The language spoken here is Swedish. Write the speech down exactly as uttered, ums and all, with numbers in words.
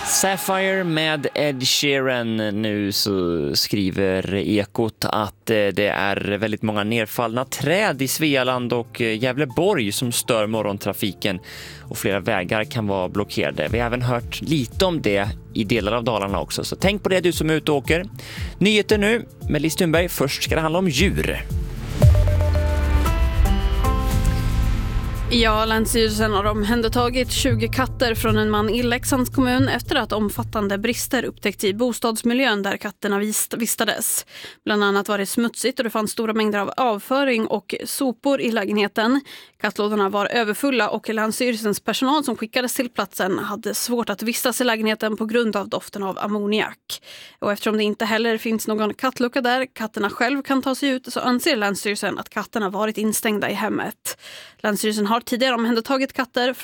Sapphire med Ed Sheeran. Nu så skriver Ekot att det är väldigt många nedfallna träd i Svealand och Gävleborg som stör morgontrafiken och flera vägar kan vara blockerade. Vi har även hört lite om det i delar av Dalarna också, så tänk på det du som är ute och åker. Nyheter nu med Liz Thunberg. Först ska det handla om djur. Ja, Länsstyrelsen har omhändertagit tjugo katter från en man i Leksands kommun efter att omfattande brister upptäckts i bostadsmiljön där katterna vistades. Bland annat var det smutsigt och det fanns stora mängder av avföring och sopor i lägenheten. Kattlådorna var överfulla och Länsstyrelsens personal som skickades till platsen hade svårt att vistas i lägenheten på grund av doften av ammoniak. Och eftersom det inte heller finns någon kattlucka där katterna själv kan ta sig ut, så anser Länsstyrelsen att katterna varit instängda i hemmet. Länsstyrelsen har tidigare omhändertagit katter